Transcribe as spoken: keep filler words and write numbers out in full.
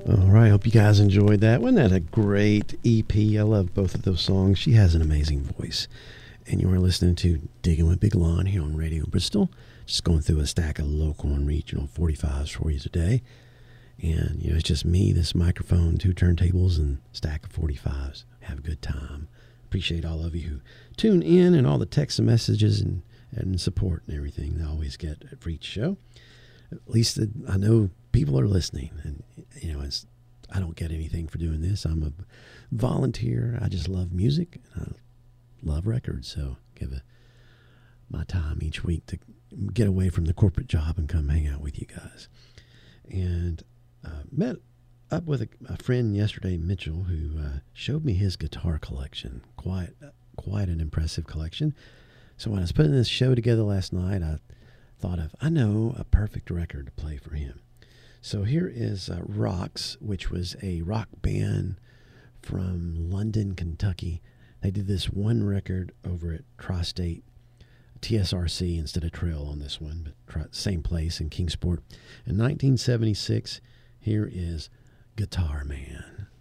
All right, hope you guys enjoyed that. Wasn't that a great E P? I love both of those songs. She has an amazing voice. And you are listening to Digging with Big Lon here on Radio Bristol. Just going through a stack of local and regional forty-fives for you today. And, you know, it's just me, this microphone, two turntables, and a stack of forty-fives. Have a good time. Appreciate all of you who tune in and all the texts and messages and, and support and everything they always get for each show. At least I know people are listening. And, you know, it's, I don't get anything for doing this. I'm a volunteer. I just love music. I love records. So give a, my time each week to get away from the corporate job and come hang out with you guys. And uh, met up with a, a friend yesterday, Mitchell, who uh, showed me his guitar collection. Quite, quite an impressive collection. So when I was putting this show together last night, I thought of, I know a perfect record to play for him. So here is uh, Rocks, which was a rock band from London, Kentucky. They did this one record over at Tri-State, T S R C instead of Trail on this one, but tri- same place in Kingsport. In nineteen seventy-six, here is Guitar Man.